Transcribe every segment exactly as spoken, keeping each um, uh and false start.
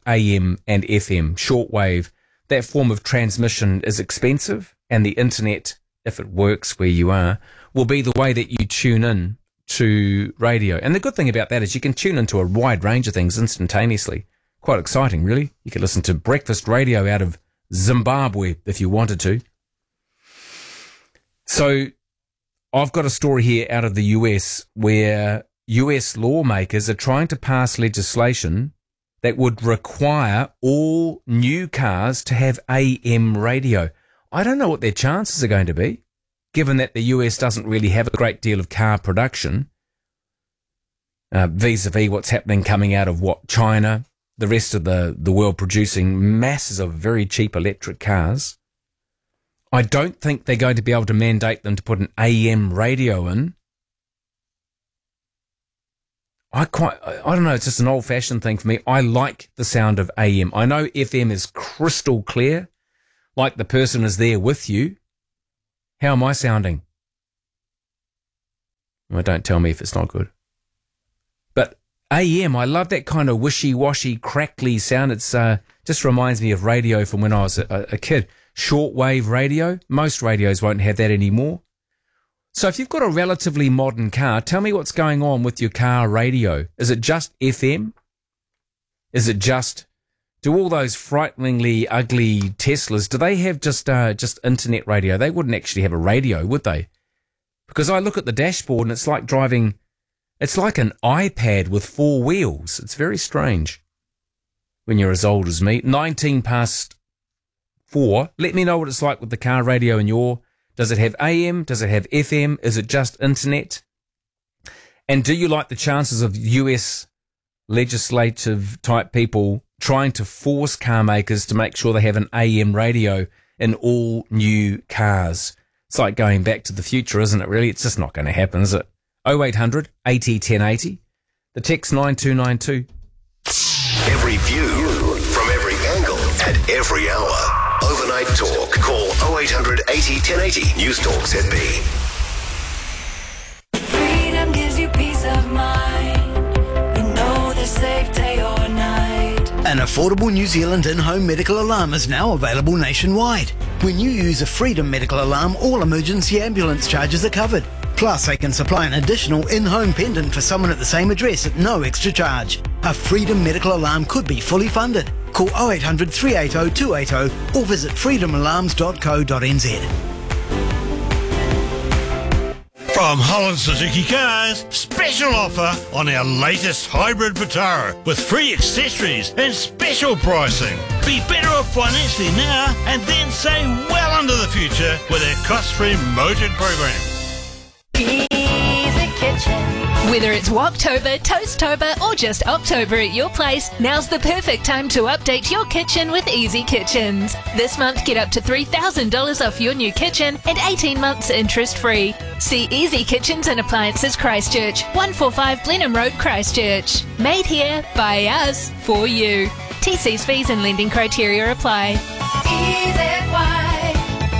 A M and F M, shortwave. That form of transmission is expensive, and the internet, if it works where you are, will be the way that you tune in to radio. And the good thing about that is you can tune into a wide range of things instantaneously. Quite exciting, really. You could listen to breakfast radio out of Zimbabwe if you wanted to. So I've got a story here out of the U S where U S lawmakers are trying to pass legislation that would require all new cars to have A M radio. I don't know what their chances are going to be, given that the U S doesn't really have a great deal of car production, uh, vis-a-vis what's happening coming out of what China, the rest of the, the world producing masses of very cheap electric cars. I don't think they're going to be able to mandate them to put an A M radio in. I quite, I don't know, it's just an old-fashioned thing for me. I like the sound of A M. I know F M is crystal clear, like the person is there with you. How am I sounding? Well, don't tell me if it's not good. But A M, I love that kind of wishy-washy, crackly sound. It's uh, just reminds me of radio from when I was a, a kid. Shortwave radio. Most radios won't have that anymore. So if you've got a relatively modern car, tell me what's going on with your car radio. Is it just F M? Is it just, do all those frighteningly ugly Teslas, do they have just uh, just internet radio? They wouldn't actually have a radio, would they? Because I look at the dashboard and it's like driving, it's like an iPad with four wheels. It's very strange when you're as old as me. nineteen past four. Let me know what it's like with the car radio in your. Does it have A M? Does it have F M? Is it just internet? And do you like the chances of U S legislative type people trying to force car makers to make sure they have an A M radio in all new cars? It's like going back to the future, isn't it, really? It's just not going to happen, is it? oh eight hundred eighty ten eighty. The text nine two nine two. Every view from every angle at every hour. Overnight Talk. Call oh eight hundred eighty ten eighty. News Talk Z B. Freedom gives you peace of mind. You know the safe day or night. An affordable New Zealand in-home medical alarm is now available nationwide. When you use a Freedom medical alarm, all emergency ambulance charges are covered. Plus, they can supply an additional in-home pendant for someone at the same address at no extra charge. A Freedom medical alarm could be fully funded. Call oh eight hundred three eight oh two eight oh or visit freedom alarms dot co dot n z. From Holland Suzuki Cars, special offer on our latest hybrid Vitara with free accessories and special pricing. Be better off financially now and then save well into the future with our cost-free motored program. Easy Kitchen. Whether it's Woktober, Toasttober or just October at your place, now's the perfect time to update your kitchen with Easy Kitchens. This month, get up to three thousand dollars off your new kitchen and eighteen months interest-free. See Easy Kitchens and Appliances Christchurch, one forty-five Blenheim Road, Christchurch. Made here, by us, for you. T Cs, fees and lending criteria apply. Easy White.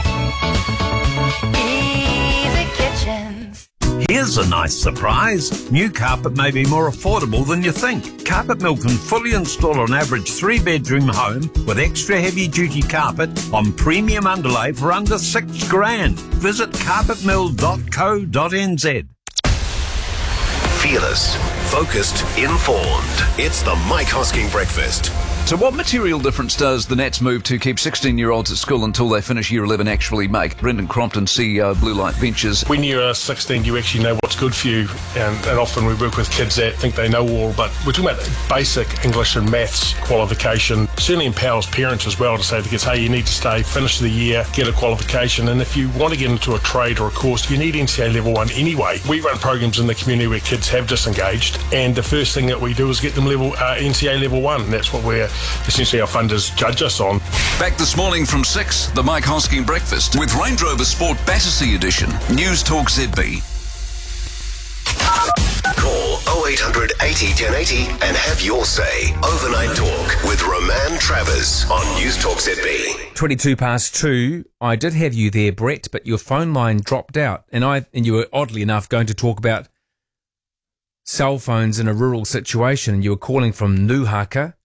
Easy Kitchens. Here's a nice surprise. New carpet may be more affordable than you think. Carpet Mill can fully install an average three-bedroom home with extra heavy-duty carpet on premium underlay for under six grand. Visit carpet mill dot co dot n z. Fearless, focused, informed. It's the Mike Hosking Breakfast. So what material difference does the Nats move to keep sixteen-year-olds at school until they finish year eleven actually make? Brendan Crompton, C E O of Blue Light Ventures. When you're sixteen, you actually know what's good for you, and, and often we work with kids that think they know all, but we're talking about basic English and maths qualification. Certainly empowers parents as well to say to the kids, hey, you need to stay, finish the year, get a qualification, and if you want to get into a trade or a course, you need N C A Level one anyway. We run programs in the community where kids have disengaged, and the first thing that we do is get them level uh, N C A Level one, and that's what we're essentially our funders judge us on. Back this morning from six, the Mike Hosking Breakfast with Range Rover Sport Battersea Edition. News Talk Z B. Call oh eight hundred eighty ten eighty and have your say. Overnight Talk with Roman Travers on News Talk Z B. twenty-two past two. I did have you there, Brett, but your phone line dropped out, and I and you were oddly enough going to talk about cell phones in a rural situation, and you were calling from Nuhaka.